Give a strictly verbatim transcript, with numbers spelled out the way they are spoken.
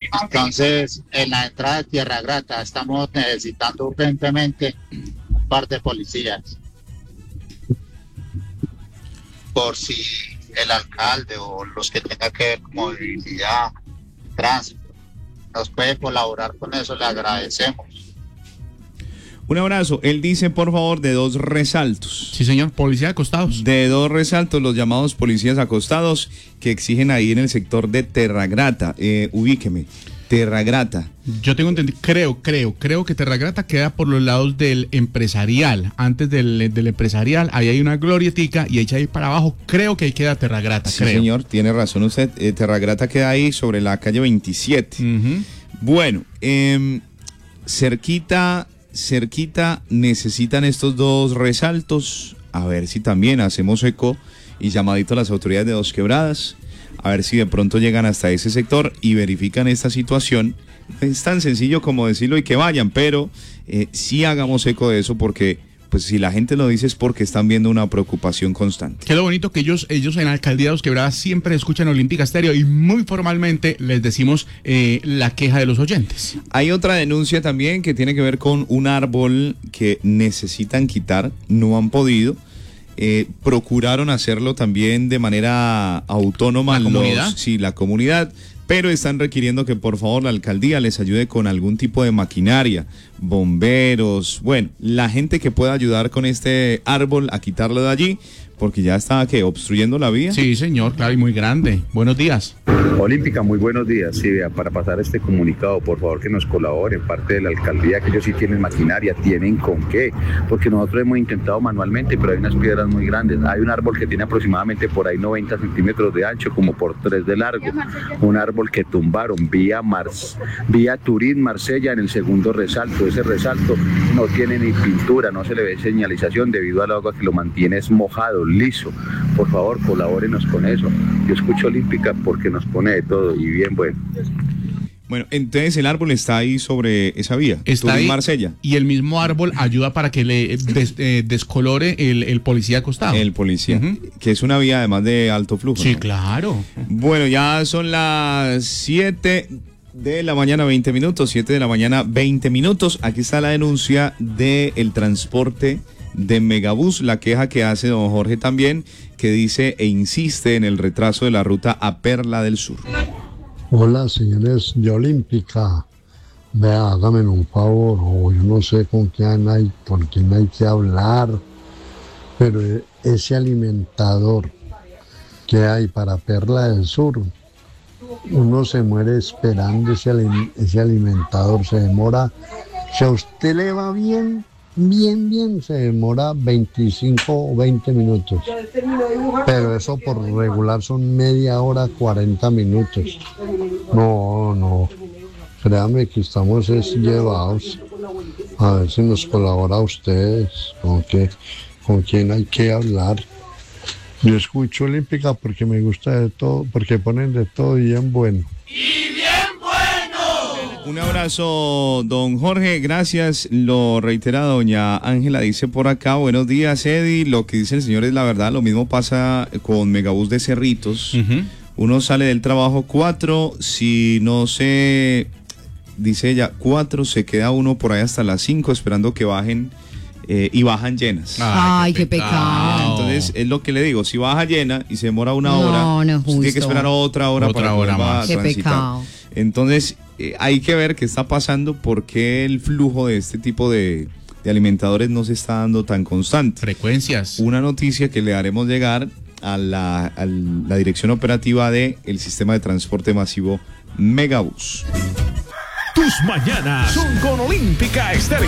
Entonces, en la entrada de Tierra Grata estamos necesitando urgentemente un par de policías. Por si el alcalde o los que tengan que ver con movilidad, tránsito, nos puede colaborar con eso, le agradecemos. Un abrazo. Él dice, por favor, de dos resaltos. Sí, señor. Policía acostados. De dos resaltos, los llamados policías acostados que exigen ahí en el sector de Terra Grata. Eh, ubíqueme. Terra Grata. Yo tengo entendido, creo, creo, creo que Terra Grata queda por los lados del empresarial. Antes del, del empresarial, ahí hay una glorietica y echa ahí para abajo. Creo que ahí queda Terra Grata, Sí, creo. señor, tiene razón usted. Eh, Terra Grata queda ahí sobre la calle veintisiete. Uh-huh. Bueno, eh, cerquita... cerquita necesitan estos dos resaltos, a ver si también hacemos eco y llamadito a las autoridades de Dos Quebradas, a ver si de pronto llegan hasta ese sector y verifican esta situación. Es tan sencillo como decirlo y que vayan, pero eh, sí hagamos eco de eso, porque pues si la gente lo dice es porque están viendo una preocupación constante. Qué lo bonito que ellos, ellos en la alcaldía de Dos Quebradas siempre escuchan Olímpica Estéreo y muy formalmente les decimos eh, la queja de los oyentes. Hay otra denuncia también que tiene que ver con un árbol que necesitan quitar, no han podido. Eh, procuraron hacerlo también de manera autónoma. ¿La comunidad? Los, sí, la comunidad, pero están requiriendo que por favor la alcaldía les ayude con algún tipo de maquinaria, bomberos, bueno, la gente que pueda ayudar con este árbol a quitarlo de allí, porque ya está, ¿qué?, obstruyendo la vía. Sí, señor, claro, y muy grande. Buenos días. Olímpica, muy buenos días. Sí, vea, para pasar este comunicado, por favor que nos colaboren, parte de la alcaldía, que ellos sí tienen maquinaria, tienen con qué, porque nosotros hemos intentado manualmente, pero hay unas piedras muy grandes. Hay un árbol que tiene aproximadamente por ahí noventa centímetros de ancho, como por tres de largo. Un árbol que tumbaron vía, Mars, vía Turín, Marsella, en el segundo resalto. Ese resalto no tiene ni pintura, no se le ve señalización debido al agua que lo mantiene es mojado, liso. Por favor, colabórenos con eso. Yo escucho Olímpica porque nos pone de todo y bien bueno. Bueno, entonces el árbol está ahí sobre esa vía. Está ahí, Marsella. Y el mismo árbol ayuda para que le des, eh, descolore el, el policía acostado. El policía, uh-huh. Que es una vía además de alto flujo. Sí, ¿no? claro. Bueno, ya son las siete de la mañana, veinte minutos, siete de la mañana, veinte minutos. Aquí está la denuncia del transporte de Megabús, la queja que hace don Jorge también, que dice e insiste en el retraso de la ruta a Perla del Sur. Hola, señores de Olímpica. Vea, hágame un favor, o yo no sé con quién hay, con quién hay que hablar, pero ese alimentador que hay para Perla del Sur, uno se muere esperando ese, ese alimentador, se demora, si a usted le va bien, bien, bien, se demora veinticinco o veinte minutos, pero eso por regular son media hora, cuarenta minutos. No, no, créanme que estamos es llevados. A ver si nos colabora a ustedes, con qué, con quién hay que hablar. Yo escucho Olímpica porque me gusta de todo, porque ponen de todo bien bueno. ¡Y bien bueno! Un abrazo, don Jorge, gracias. Lo reitera doña Ángela, dice por acá, buenos días, Eddie. Lo que dice el señor es la verdad, lo mismo pasa con Megabús de Cerritos. Uh-huh. Uno sale del trabajo cuatro, si no se, dice ella, cuatro, se queda uno por ahí hasta las cinco esperando que bajen. Eh, y bajan llenas. Ay, qué pecado. pecado. Entonces, es lo que le digo, si baja llena y se demora una no, hora, no es justo. tiene que esperar otra hora otra para hora poder más. Qué transitar. pecado. Entonces, eh, hay que ver qué está pasando, por qué el flujo de este tipo de, de alimentadores no se está dando tan constante. Frecuencias. Una noticia que le haremos llegar a la, a la dirección operativa del sistema de transporte masivo Megabús. Tus mañanas son con Olímpica Estéreo.